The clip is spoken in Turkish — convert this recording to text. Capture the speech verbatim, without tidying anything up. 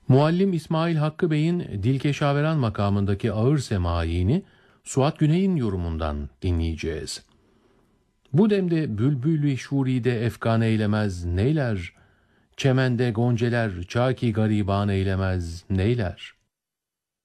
Muallim İsmail Hakkı Bey'in Dilkeşaveran makamındaki ağır semaiyini Suat Güney'in yorumundan dinleyeceğiz. Bu demde bülbül-i şuride efkan eylemez neyler, çemende gonceler çaki gariban eylemez neyler.